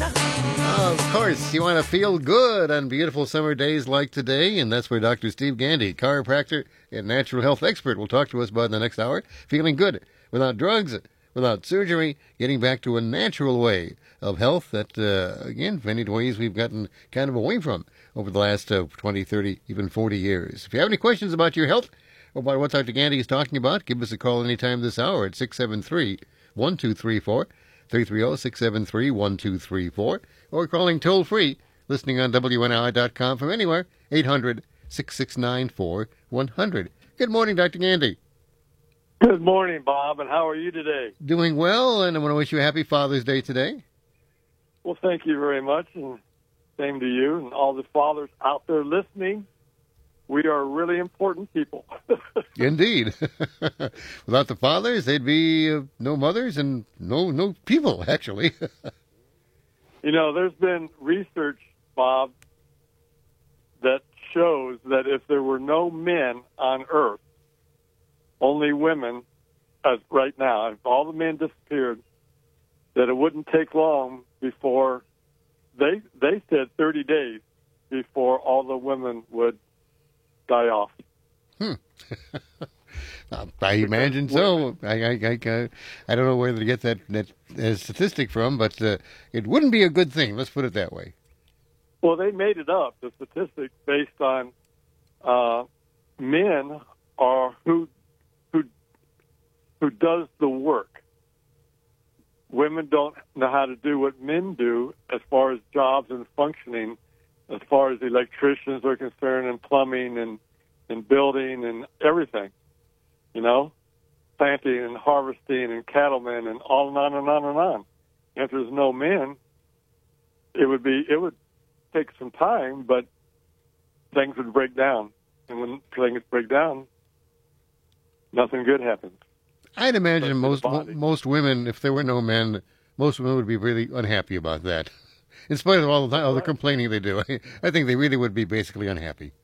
Of course, you want to feel good on beautiful summer days like today, and that's where Dr. Steve Gandy, chiropractor and natural health expert, will talk to us about in the next hour. Feeling good without drugs, without surgery, getting back to a natural way of health that, again, many ways we've gotten kind of away from over the last 20, 30, even 40 years. If you have any questions about your health or about what Dr. Gandy is talking about, give us a call anytime this hour at 673-1234. 330-673-1234, or calling toll-free, listening on WNI.com from anywhere, 800-669-4100. Good morning, Dr. Gandy. Good morning, Bob, and how are you today? Doing well, and I want to wish you a happy Father's Day today. Well, thank you very much, and same to you and all the fathers out there listening. We are really important people. Indeed. Without the fathers, there'd be no mothers and no people, actually. You know, there's been research, Bob, that shows that if there were no men on Earth, only women, right now, if all the men disappeared, that it wouldn't take long before, they said 30 days before all the women would die off. I imagine so. I don't know where to get that statistic from, but it wouldn't be a good thing. Let's put it that way. Well, they made it up, the statistics, based on men are who does the work. Women don't know how to do what men do as far as jobs and functioning, as far as electricians are concerned, and plumbing and building and everything, you know, planting and harvesting and cattlemen and on and on and on and on. If there's no men, it would take some time, but things would break down. And when things break down, nothing good happens. I'd imagine most women, if there were no men, most women would be really unhappy about that. In spite of all the complaining they do, I think they really would be basically unhappy.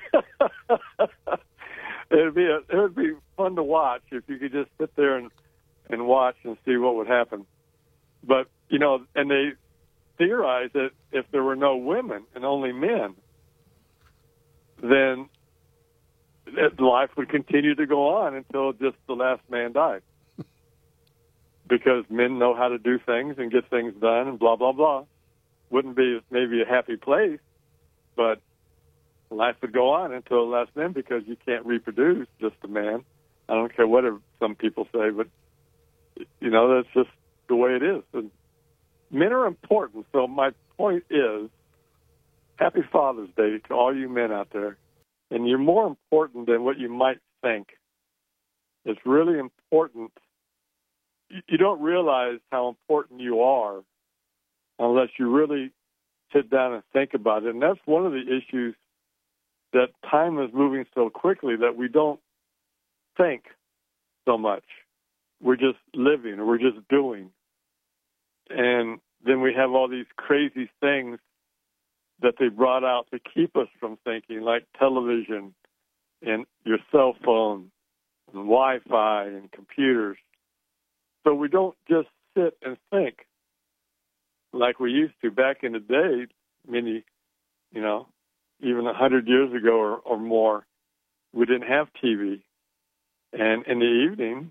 It would be fun to watch if you could just sit there and watch and see what would happen. But, you know, and they theorize that if there were no women and only men, then life would continue to go on until just the last man died. Because men know how to do things and get things done and blah, blah, blah. Wouldn't be maybe a happy place, but life would go on until the last man, because you can't reproduce just a man. I don't care what some people say, but, you know, that's just the way it is. And men are important. So my point is, happy Father's Day to all you men out there. And you're more important than what you might think. It's really important. You don't realize how important you are unless you really sit down and think about it. And that's one of the issues, that time is moving so quickly that we don't think so much. We're just living, or we're just doing. And then we have all these crazy things that they brought out to keep us from thinking, like television and your cell phone and Wi-Fi and computers. So we don't just sit and think like we used to back in the day, even 100 years ago or more. We didn't have TV. And in the evening,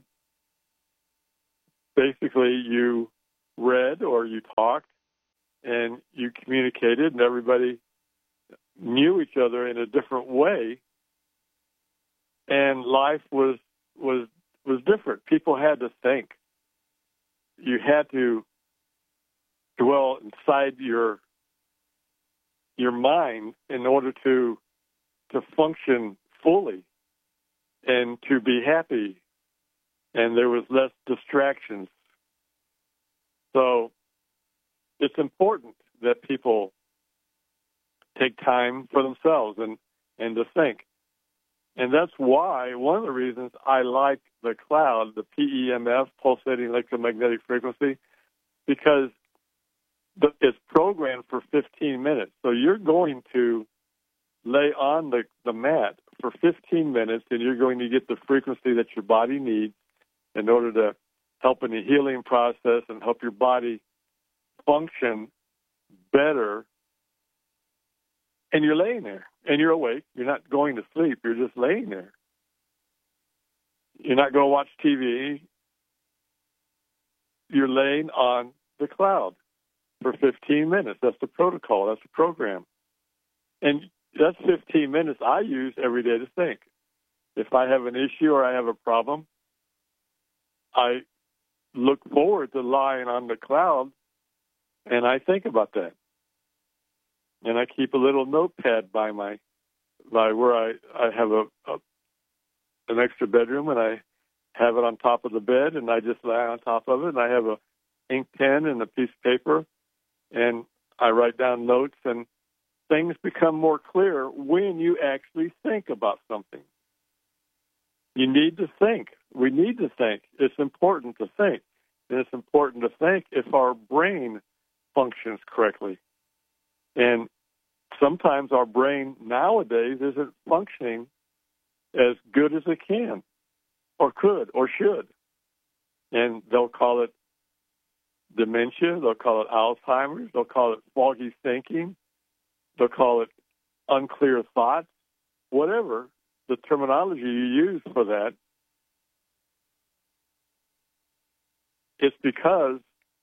basically you read or you talked and you communicated, and everybody knew each other in a different way. And life was different. People had to think. You had to dwell inside your mind in order to function fully and to be happy. And there was less distractions. So it's important that people take time for themselves and to think. And that's why, one of the reasons I like the cloud, the PEMF, pulsating electromagnetic frequency, because it's programmed for 15 minutes. So you're going to lay on the mat for 15 minutes, and you're going to get the frequency that your body needs in order to help in the healing process and help your body function better. And you're laying there, and you're awake. You're not going to sleep. You're just laying there. You're not going to watch TV. You're laying on the cloud for 15 minutes. That's the protocol. That's the program. And that's 15 minutes I use every day to think. If I have an issue or I have a problem, I look forward to lying on the cloud, and I think about that. And I keep a little notepad by where I have an extra bedroom, and I have it on top of the bed, and I just lie on top of it, and I have a ink pen and a piece of paper, and I write down notes, and things become more clear when you actually think about something. You need to think. We need to think. It's important to think. And it's important to think if our brain functions correctly. And sometimes our brain nowadays isn't functioning as good as it can or could or should. And they'll call it dementia. They'll call it Alzheimer's. They'll call it foggy thinking. They'll call it unclear thoughts, whatever the terminology you use for that. It's because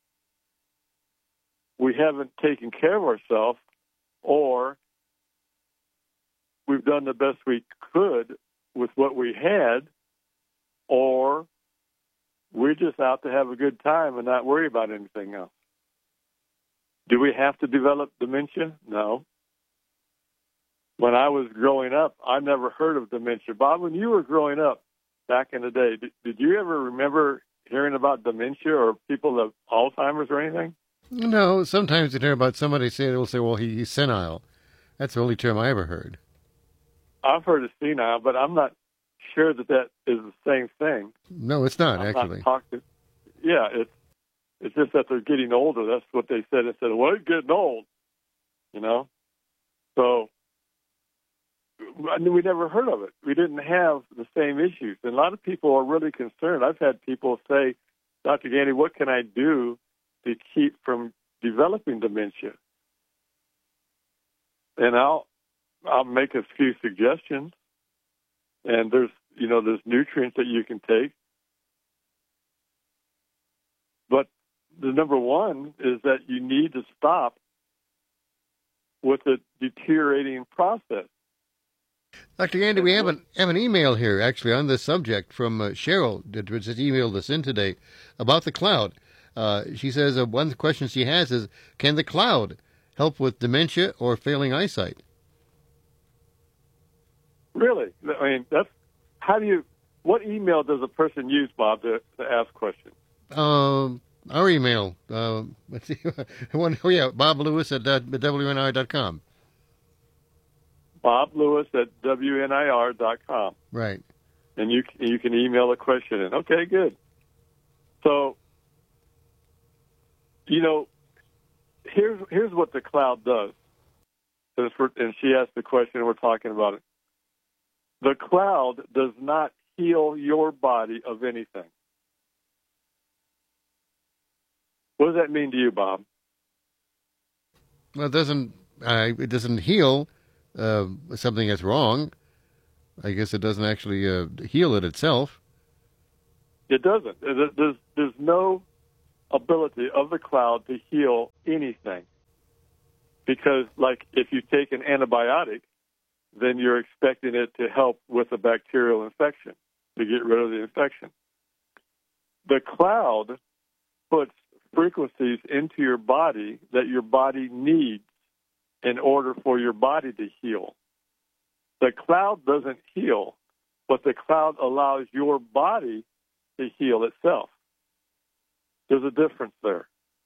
we haven't taken care of ourselves, or we've done the best we could with what we had, or we're just out to have a good time and not worry about anything else. Do we have to develop dementia? No. When I was growing up, I never heard of dementia. Bob, when you were growing up back in the day, did you ever remember hearing about dementia or people that have Alzheimer's or anything? No, sometimes you hear about somebody they'll say, well, he's senile. That's the only term I ever heard. I've heard of senile, but I'm not sure that is the same thing. No, it's not, actually. Yeah, it's just that they're getting older. That's what they said. They said, well, he's getting old, you know? So we never heard of it. We didn't have the same issues. And a lot of people are really concerned. I've had people say, Dr. Gandy, what can I do to keep from developing dementia? And I'll make a few suggestions. And there's nutrients that you can take. But the number one is that you need to stop with the deteriorating process. Dr. Gandy, we have an email here, actually, on this subject from Cheryl, that just emailed us in today about the cloud. She says one question she has is, can the cloud help with dementia or failing eyesight? Really? I mean, what email does a person use, Bob, to ask questions? Our email. Let's see. Bob Lewis at WNIR.com. Bob Lewis at WNIR.com. Right. And you can email a question in. Okay, good. So, here's what the cloud does. And she asked the question, and we're talking about it. The cloud does not heal your body of anything. What does that mean to you, Bob? Well, it doesn't heal something that's wrong. I guess it doesn't actually heal it itself. It doesn't. There's no ability of the cloud to heal anything. Because, like, if you take an antibiotic, then you're expecting it to help with a bacterial infection, to get rid of the infection. The cloud puts frequencies into your body that your body needs in order for your body to heal. The cloud doesn't heal, but the cloud allows your body to heal itself. There's a difference there.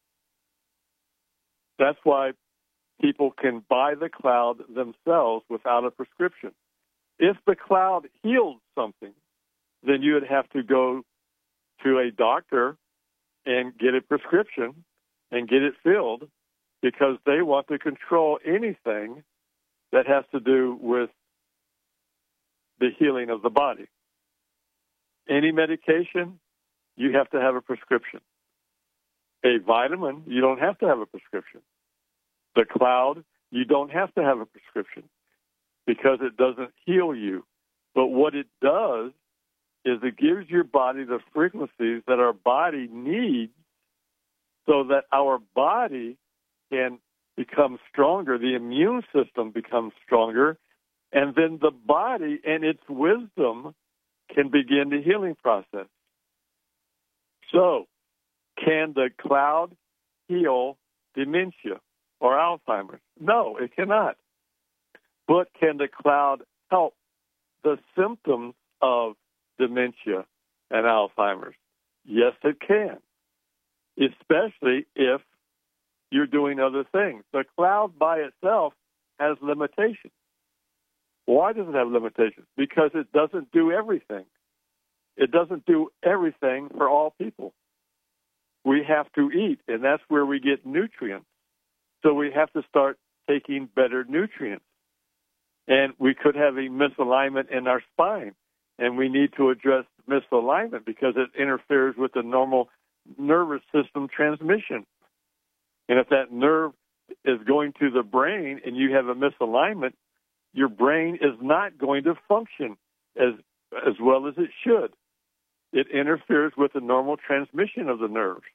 That's why people can buy the cloud themselves without a prescription. If the cloud healed something, then you would have to go to a doctor and get a prescription and get it filled, because they want to control anything that has to do with the healing of the body. Any medication, you have to have a prescription. A vitamin, you don't have to have a prescription. The Cloud, you don't have to have a prescription because it doesn't heal you. But what it does is it gives your body the frequencies that our body needs so that our body can become stronger, the immune system becomes stronger, and then the body and its wisdom can begin the healing process. So, can the Cloud heal dementia or Alzheimer's? No, it cannot. But can the Cloud help the symptoms of dementia and Alzheimer's? Yes, it can, especially if you're doing other things. The Cloud by itself has limitations. Why does it have limitations? Because it doesn't do everything. It doesn't do everything for all people. We have to eat, and that's where we get nutrients. So we have to start taking better nutrients. And we could have a misalignment in our spine, and we need to address misalignment because it interferes with the normal nervous system transmission. And if that nerve is going to the brain and you have a misalignment, your brain is not going to function as well as it should. It interferes with the normal transmission of the nerves.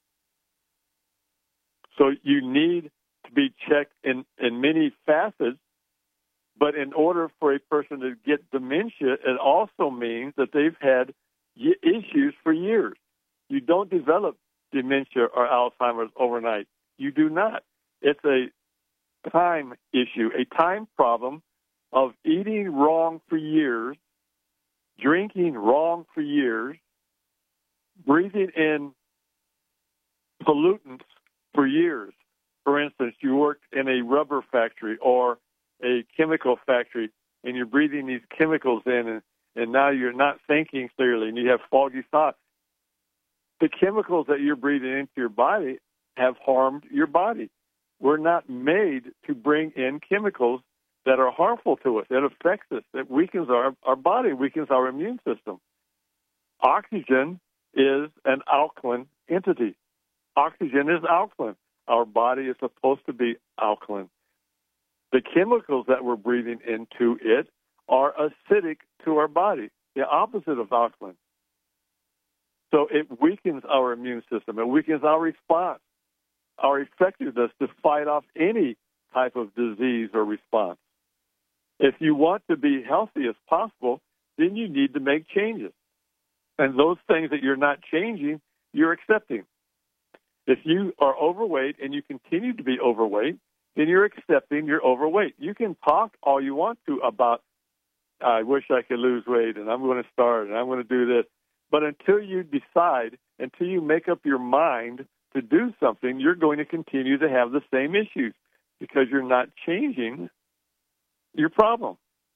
So you need to be checked in many facets, but in order for a person to get dementia, it also means that they've had issues for years. You don't develop dementia or Alzheimer's overnight. You do not. It's a time issue, a time problem of eating wrong for years, drinking wrong for years, breathing in pollutants for years. For instance, you worked in a rubber factory or a chemical factory, and you're breathing these chemicals in, and now you're not thinking clearly, and you have foggy thoughts. The chemicals that you're breathing into your body have harmed your body. We're not made to bring in chemicals that are harmful to us. It affects us. It weakens our body, weakens our immune system. Oxygen is an alkaline entity. Oxygen is alkaline. Our body is supposed to be alkaline. The chemicals that we're breathing into it are acidic to our body, the opposite of alkaline. So it weakens our immune system. It weakens our response, our effectiveness to fight off any type of disease or response. If you want to be healthy as possible, then you need to make changes. And those things that you're not changing, you're accepting. If you are overweight and you continue to be overweight, then you're accepting you're overweight. You can talk all you want to about, I wish I could lose weight, and I'm going to start, and I'm going to do this. But until you decide, until you make up your mind to do something, you're going to continue to have the same issues because you're not changing your problem.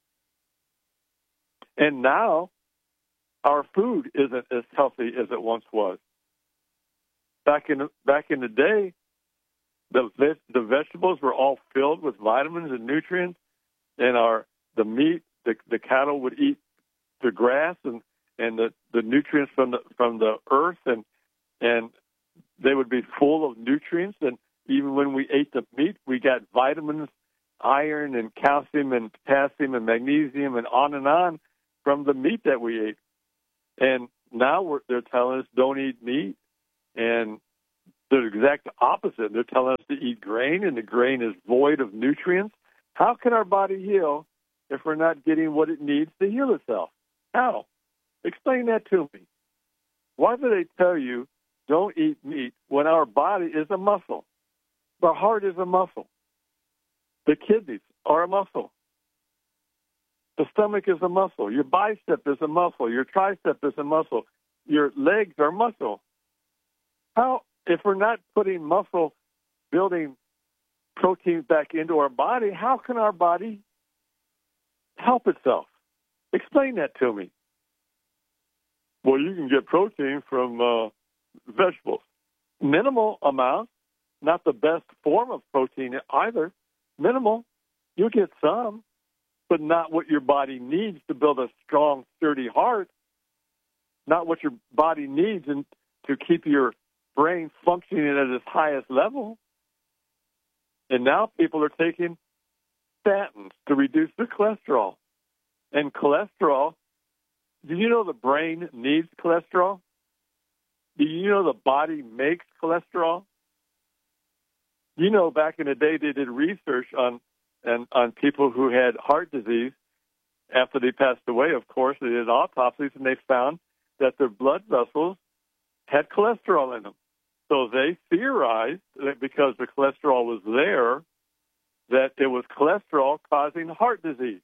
And now our food isn't as healthy as it once was. Back in the day, the vegetables were all filled with vitamins and nutrients, and the meat, the cattle would eat the grass and the nutrients from the earth, and they would be full of nutrients. And even when we ate the meat, we got vitamins, iron and calcium and potassium and magnesium and on from the meat that we ate. And now they're telling us don't eat meat, and the exact opposite. They're telling us to eat grain, and the grain is void of nutrients. How can our body heal if we're not getting what it needs to heal itself? How? Explain that to me. Why do they tell you don't eat meat when our body is a muscle? The heart is a muscle. The kidneys are a muscle. The stomach is a muscle. Your bicep is a muscle. Your tricep is a muscle. Your legs are muscle. How, if we're not putting muscle building proteins back into our body, how can our body help itself? Explain that to me. Well, you can get protein from vegetables. Minimal amounts, not the best form of protein either. Minimal. You'll get some, but not what your body needs to build a strong, sturdy heart, not what your body needs to keep your brain functioning at its highest level. And now people are taking statins to reduce their cholesterol. And cholesterol, do you know the brain needs cholesterol? Do you know the body makes cholesterol? You know, back in the day, they did research on people who had heart disease after they passed away. Of course, they did autopsies, and they found that their blood vessels had cholesterol in them. So they theorized that because the cholesterol was there, that it was cholesterol causing heart disease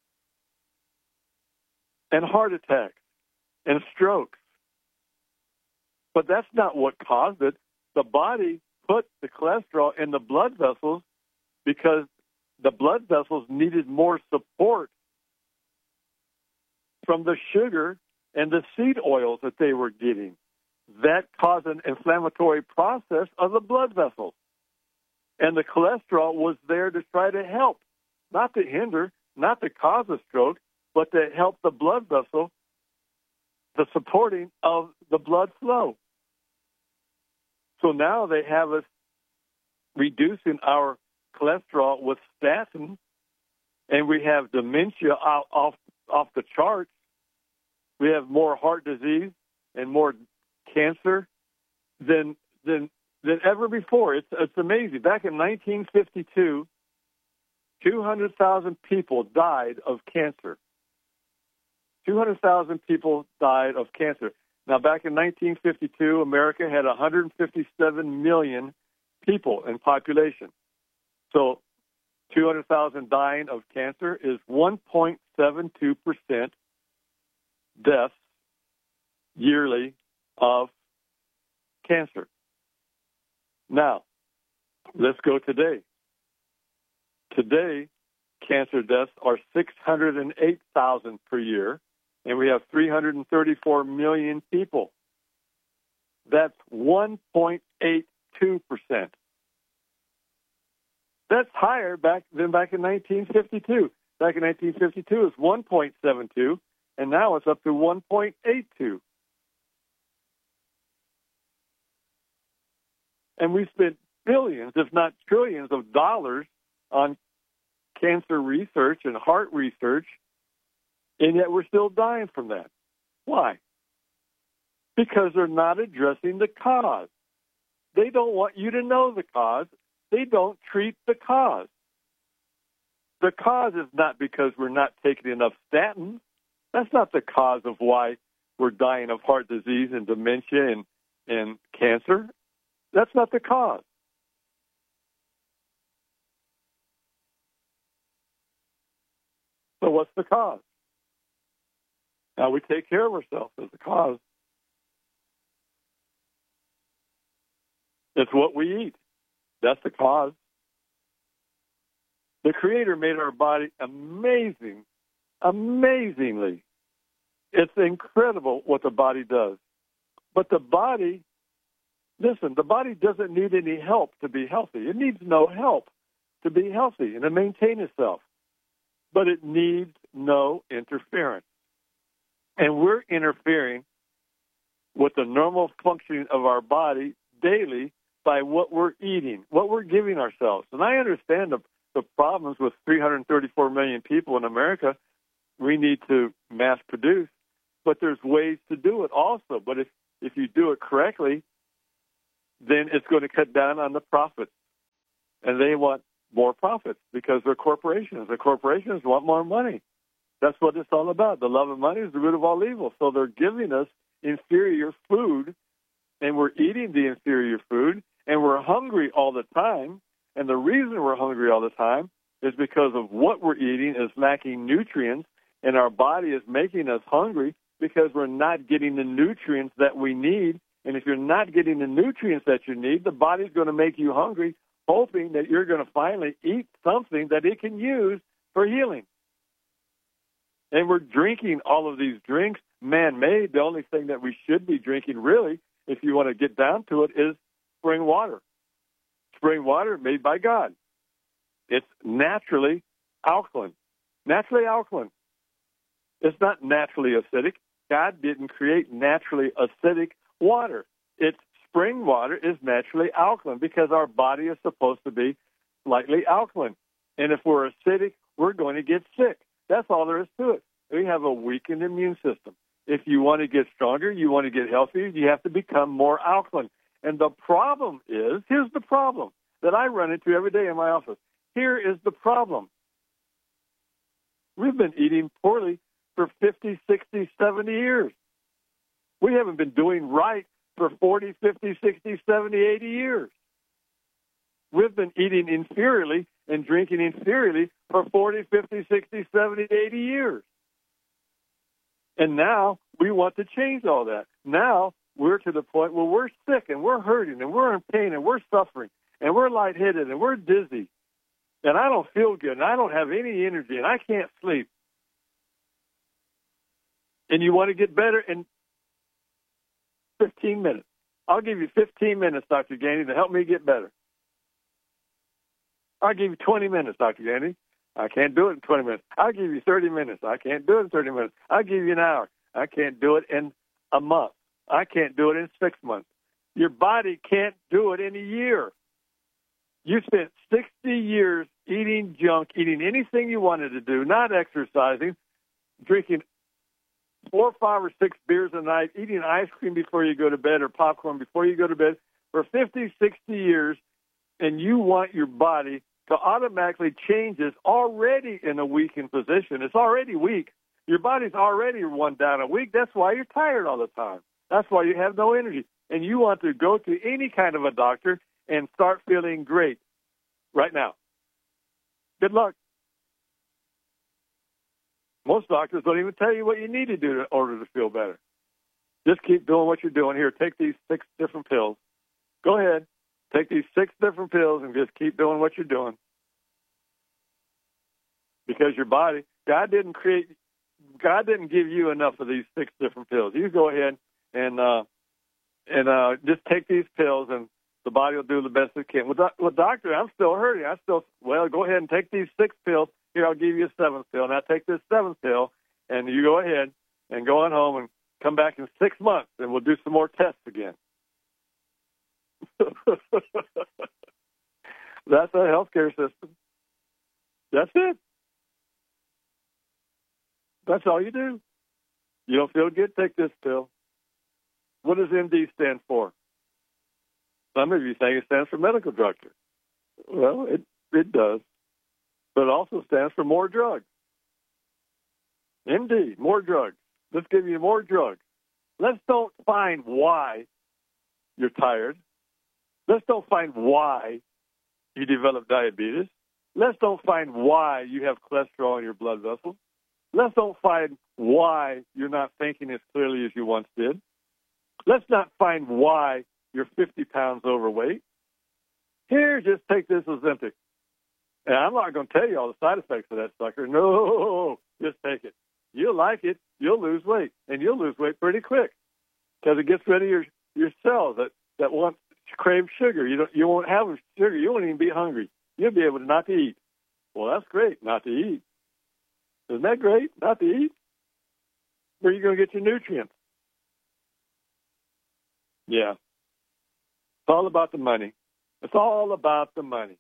and heart attacks and strokes. But that's not what caused it. The body put the cholesterol in the blood vessels because the blood vessels needed more support from the sugar and the seed oils that they were getting. That caused an inflammatory process of the blood vessels. And the cholesterol was there to try to help, not to hinder, not to cause a stroke, but to help the blood vessel, the supporting of the blood flow. So now they have us reducing our cholesterol with statins, and we have dementia off the charts. We have more heart disease and more cancer than ever before. It's amazing. Back in 1952, 200,000 people died of cancer. 200,000 people died of cancer. Now, back in 1952, America had 157 million people in population. So 200,000 dying of cancer is 1.72% deaths yearly of cancer. Now, let's go today. Today, cancer deaths are 608,000 per year, and we have 334 million people. That's 1.82%. That's higher than back in 1952. Back in 1952, it was 1.72, and now it's up to 1.82. And we spent billions, if not trillions, of dollars on cancer research and heart research, and yet we're still dying from that. Why? Because they're not addressing the cause. They don't want you to know the cause. They don't treat the cause. The cause is not because we're not taking enough statins. That's not the cause of why we're dying of heart disease and dementia and cancer. That's not the cause. So what's the cause? Now we take care of ourselves as the cause. It's what we eat. That's the cause. The Creator made our body amazingly. It's incredible what the body does. But the body, listen, the body doesn't need any help to be healthy. It needs no help to be healthy and to maintain itself. But it needs no interference. And we're interfering with the normal functioning of our body daily by what we're eating, what we're giving ourselves. And I understand the problems with 334 million people in America. We need to mass produce, but there's ways to do it also. But if you do it correctly, then it's going to cut down on the profits. And they want more profits because they're corporations. The corporations want more money. That's what it's all about. The love of money is the root of all evil. So they're giving us inferior food, and we're eating the inferior food, and we're hungry all the time. And the reason we're hungry all the time is because of what we're eating is lacking nutrients, and our body is making us hungry because we're not getting the nutrients that we need. And if you're not getting the nutrients that you need, the body's going to make you hungry, hoping that you're going to finally eat something that it can use for healing. And we're drinking all of these drinks, man-made. The only thing that we should be drinking, really, if you want to get down to it, is spring water. Spring water made by God. It's naturally alkaline. Naturally alkaline. It's not naturally acidic. God didn't create naturally acidic water. Spring water is naturally alkaline because our body is supposed to be slightly alkaline. And if we're acidic, we're going to get sick. That's all there is to it. We have a weakened immune system. If you want to get stronger, you want to get healthier, you have to become more alkaline. And the problem is, here's the problem that I run into every day in my office. Here is the problem. We've been eating poorly for 50, 60, 70 years. We haven't been doing right for 40, 50, 60, 70, 80 years. We've been eating inferiorly and drinking inferiorly for 40, 50, 60, 70, 80 years. And now we want to change all that. Now we're to the point where we're sick and we're hurting and we're in pain and we're suffering and we're lightheaded and we're dizzy. And I don't feel good and I don't have any energy and I can't sleep. And you want to get better in 15 minutes. I'll give you 15 minutes, Dr. Gandy, to help me get better. I'll give you 20 minutes, Dr. Gandy. I can't do it in 20 minutes. I'll give you 30 minutes. I can't do it in 30 minutes. I'll give you an hour. I can't do it in a month. I can't do it in 6 months. Your body can't do it in a year. You spent 60 years eating junk, eating anything you wanted to do, not exercising, drinking 4, 5, or 6 beers a night, eating ice cream before you go to bed or popcorn before you go to bed for 50, 60 years, and you want your body to automatically change this already in a weakened position. It's already weak. Your body's already run down a week. That's why you're tired all the time. That's why you have no energy. And you want to go to any kind of a doctor and start feeling great right now. Good luck. Most doctors don't even tell you what you need to do in order to feel better. Just keep doing what you're doing. Here, take these 6 different pills. Go ahead. Take these 6 different pills and just keep doing what you're doing. Because your body, God didn't give you enough of these 6 different pills. You go ahead and just take these pills and the body will do the best it can. Well, doctor, I'm still hurting. Well, go ahead and take these 6 pills. Here, I'll give you a 7th pill. Now take this 7th pill and you go ahead and go on home and come back in 6 months and we'll do some more tests again. That's a healthcare system. That's it. That's all you do. You don't feel good? Take this pill. What does MD stand for? Some of you think it stands for medical director. Well, it does. But it also stands for more drugs. MD, more drugs. Let's give you more drugs. Let's don't find why you're tired. Let's don't find why you develop diabetes. Let's don't find why you have cholesterol in your blood vessels. Let's don't find why you're not thinking as clearly as you once did. Let's not find why you're 50 pounds overweight. Here, just take this Ozempic. And I'm not going to tell you all the side effects of that sucker. No, just take it. You'll like it. You'll lose weight. And you'll lose weight pretty quick because it gets rid of your cells that want crave sugar. You won't have sugar. You won't even be hungry. You'll be able to not to eat. Well, that's great, not to eat. Isn't that great, not to eat? Where are you going to get your nutrients? Yeah. It's all about the money. It's all about the money.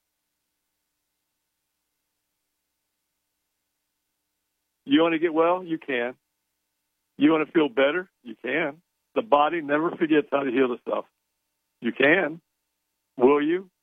You want to get well? You can. You want to feel better? You can. The body never forgets how to heal the stuff. You can. Will you?